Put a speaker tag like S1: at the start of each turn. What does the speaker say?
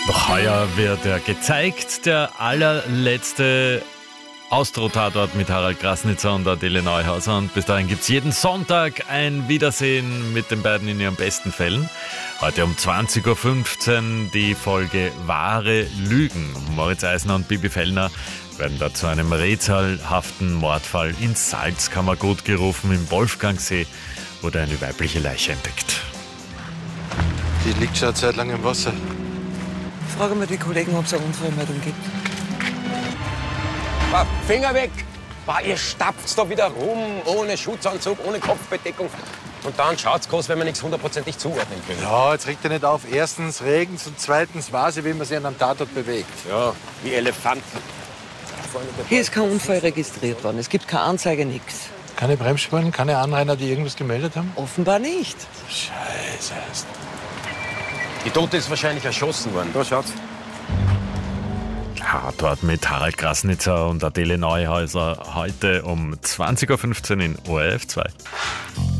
S1: Noch heuer wird er gezeigt, der allerletzte Austro-Tatort mit Harald Krasnitzer und Adele Neuhauser. Und bis dahin gibt es jeden Sonntag ein Wiedersehen mit den beiden in ihren besten Fällen. Heute um 20.15 Uhr die Folge Wahre Lügen. Moritz Eisner und Bibi Fellner werden da zu einem rätselhaften Mordfall ins Salzkammergut gerufen. Im Wolfgangsee wurde eine weibliche Leiche entdeckt.
S2: Die liegt schon eine Zeit lang im Wasser.
S3: Frage mal die Kollegen, ob es eine Unfallmeldung gibt.
S4: Finger weg! Ihr stapft da wieder rum, ohne Schutzanzug, ohne Kopfbedeckung. Und dann schaut's groß, wenn wir nichts hundertprozentig zuordnen können.
S2: Ja, jetzt regt er nicht auf. Erstens regen's und zweitens weiß ich, wie man sich an einem Tatort bewegt.
S4: Ja, wie Elefanten.
S3: Hier ist kein Unfall registriert worden. Es gibt keine Anzeige, nichts.
S2: Keine Bremsspuren, keine Anrainer, die irgendwas gemeldet haben?
S3: Offenbar nicht.
S2: Scheiße.
S4: Die Tote ist wahrscheinlich erschossen worden. Da schaut's.
S1: Tatort mit Harald Krasnitzer und Adele Neuhauser heute um 20.15 Uhr in ORF 2.